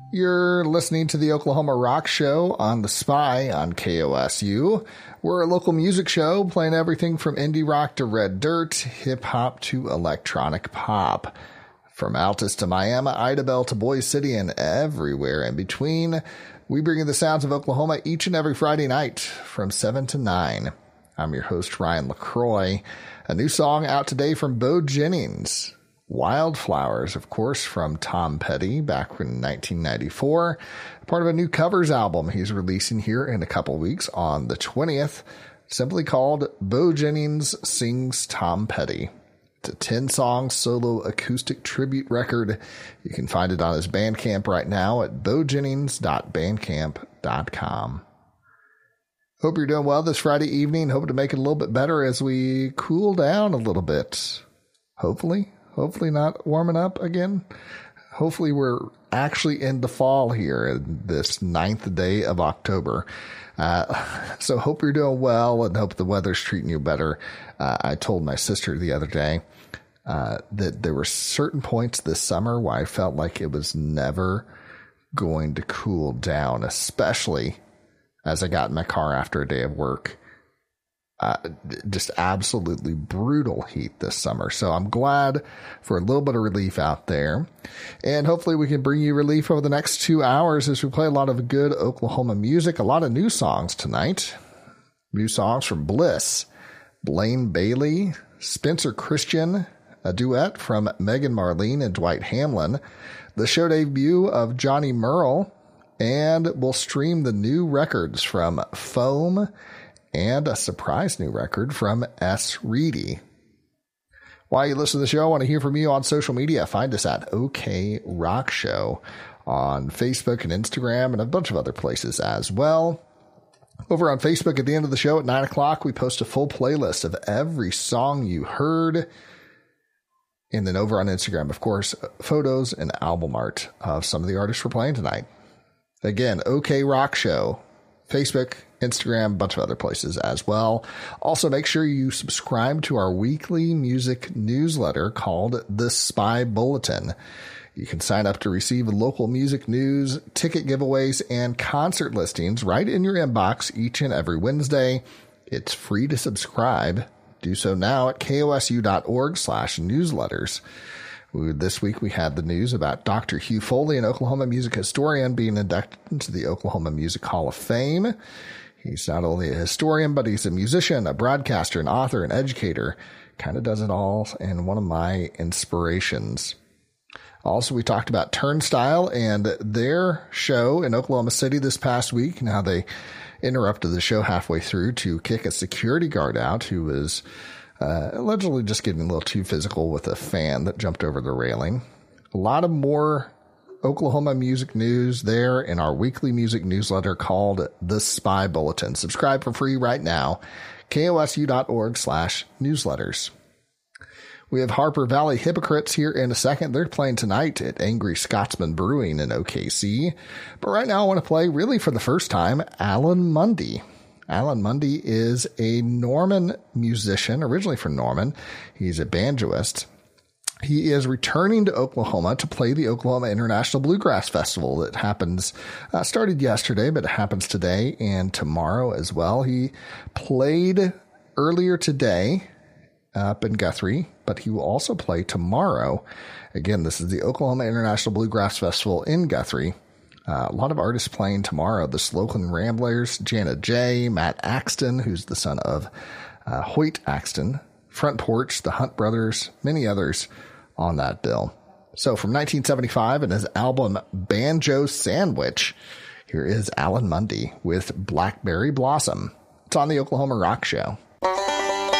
You're listening to the Oklahoma Rock Show on The Spy on KOSU. We're a local music show playing everything from indie rock to red dirt, hip-hop to electronic pop. From Altus to Miami, Idabel to Boise City, and everywhere in between, we bring you the sounds of Oklahoma each and every Friday night from 7 to 9. I'm your host, Ryan LaCroix. A new song out today from Bo Jennings. Wildflowers, of course, from Tom Petty back in 1994. Part of a new covers album he's releasing here in a couple weeks on the 20th, simply called Bo Jennings Sings Tom Petty. It's a 10-song solo acoustic tribute record. You can find it on his Bandcamp right now at bojennings.bandcamp.com. Hope you're doing well this Friday evening. Hope to make it a little bit better as we cool down a little bit. Hopefully not warming up again. Hopefully we're actually into fall here this 9th day of October. So hope you're doing well and hope the weather's treating you better. I told my sister the other day that there were certain points this summer where I felt like it was never going to cool down, especially as I got in my car after a day of work. Just absolutely brutal heat this summer. So I'm glad for a little bit of relief out there. And hopefully we can bring you relief over the next 2 hours as we play a lot of good Oklahoma music, a lot of new songs tonight. New songs from Bliss, Blaine Bailey, Spencer Christian, a duet from Megan Marlene and Dwight Hamlin, the show debut of Johnny Merle, and we'll stream the new records from Foam and a surprise new record from S. Reedy. While you listen to the show, I want to hear from you on social media. Find us at OK Rock Show on Facebook and Instagram and a bunch of other places as well. Over on Facebook at the end of the show at 9 o'clock, we post a full playlist of every song you heard. And then over on Instagram, of course, photos and album art of some of the artists we're playing tonight. Again, OK Rock Show, Facebook, Instagram, a bunch of other places as well. Also, make sure you subscribe to our weekly music newsletter called The Spy Bulletin. You can sign up to receive local music news, ticket giveaways, and concert listings right in your inbox each and every Wednesday. It's free to subscribe. Do so now at kosu.org/newsletters. This week we had the news about Dr. Hugh Foley, an Oklahoma music historian, being inducted into the Oklahoma Music Hall of Fame. He's not only a historian, but he's a musician, a broadcaster, an author, an educator. Kind of does it all, and one of my inspirations. Also, we talked about Turnstile and their show in Oklahoma City this past week, and how they interrupted the show halfway through to kick a security guard out who was allegedly just getting a little too physical with a fan that jumped over the railing. A lot of more Oklahoma music news there in our weekly music newsletter called The Spy Bulletin. Subscribe for free right now, kosu.org/newsletters. We have Harper Valley Hypocrites here in a second. They're playing tonight at Angry Scotsman Brewing in OKC. But right now I want to play, really for the first time, Alan Mundy. Alan Mundy is a Norman musician, originally from Norman. He's a banjoist. He is returning to Oklahoma to play the Oklahoma International Bluegrass Festival that happens, started yesterday, but it happens today and tomorrow as well. He played earlier today up in Guthrie, but he will also play tomorrow. Again, this is the Oklahoma International Bluegrass Festival in Guthrie. A lot of artists playing tomorrow. The Slocan Ramblers, Janet J., Matt Axton, who's the son of Hoyt Axton, Front Porch, the Hunt Brothers, many others on that bill. So from 1975 and his album Banjo Sandwich, here is Alan Mundy with Blackberry Blossom. It's on the Oklahoma Rock Show.